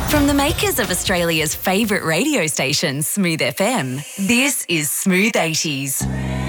From the makers of Australia's favourite radio station, Smooth FM, this is Smooth 80s.